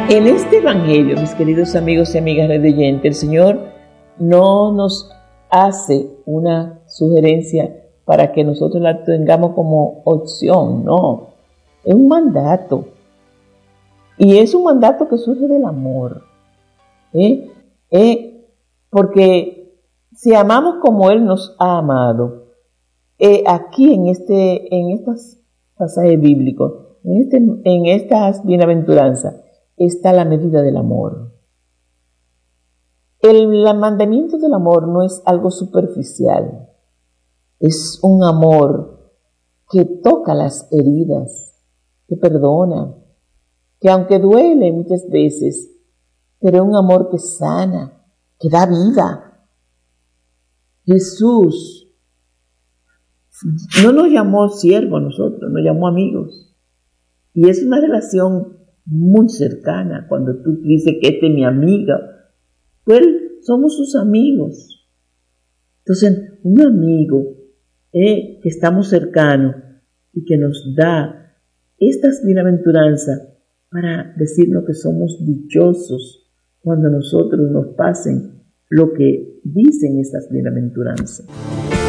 En este evangelio, mis queridos amigos y amigas redoyentes, el Señor no nos hace una sugerencia para que nosotros la tengamos como opción, no. Es un mandato. Y es un mandato que surge del amor. Porque si amamos como Él nos ha amado, aquí en estos pasajes bíblicos, en estas bienaventuranzas, está la medida del amor. El mandamiento del amor no es algo superficial, es un amor que toca las heridas, que perdona, que aunque duele muchas veces, pero es un amor que sana, que da vida. Jesús no nos llamó siervos a nosotros, nos llamó amigos. Y es una relación muy cercana cuando tú dices que este es mi amiga. Pues somos sus amigos. Entonces, un amigo que estamos cercanos y que nos da estas bienaventuranzas para decirnos que somos dichosos cuando nosotros nos pasen lo que dicen estas bienaventuranzas.